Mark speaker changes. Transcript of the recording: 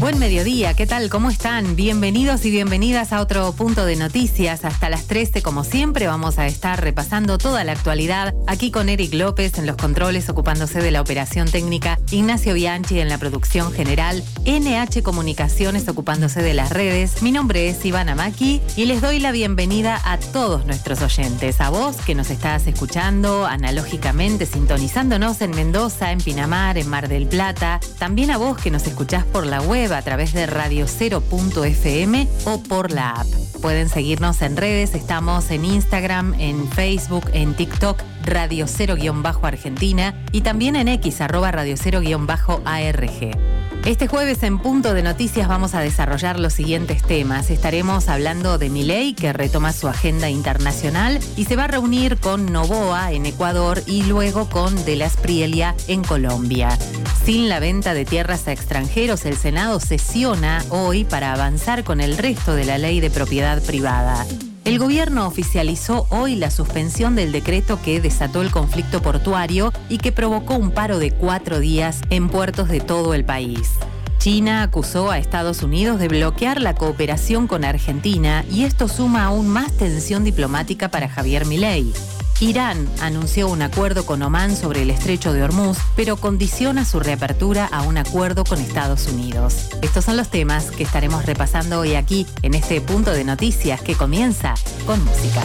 Speaker 1: Buen mediodía, ¿qué tal? ¿Cómo están? Bienvenidos y bienvenidas a otro punto de noticias. Hasta las 13, como siempre, vamos a estar repasando toda la actualidad aquí con Eric López en los controles, ocupándose de la operación técnica, Ignacio Bianchi en la producción general, NH Comunicaciones ocupándose de las redes. Mi nombre es Ivana Maki y les doy la bienvenida a todos nuestros oyentes. A vos que nos estás escuchando analógicamente, sintonizándonos en Mendoza, en Pinamar, en Mar del Plata. También a vos que nos escuchás por la web a través de radiocero.fm o por la app. Pueden seguirnos en redes, estamos en Instagram, en Facebook, en TikTok, Radio Cero-Argentina y también en X, @Radio Cero-ARG. Este jueves en Punto de Noticias vamos a desarrollar los siguientes temas. Estaremos hablando de Milei, que retoma su agenda internacional y se va a reunir con Noboa en Ecuador y luego con De la Espriella en Colombia. Sin la venta de tierras a extranjeros, el Senado sesiona hoy para avanzar con el resto de la ley de propiedad privada. El gobierno oficializó hoy la suspensión del decreto que desató el conflicto portuario y que provocó un paro de 4 días en puertos de todo el país. China acusó a Estados Unidos de bloquear la cooperación con Argentina y esto suma aún más tensión diplomática para Javier Milei. Irán anunció un acuerdo con Omán sobre el estrecho de Hormuz, pero condiciona su reapertura a un acuerdo con Estados Unidos. Estos son los temas que estaremos repasando hoy aquí en este punto de noticias que comienza con música.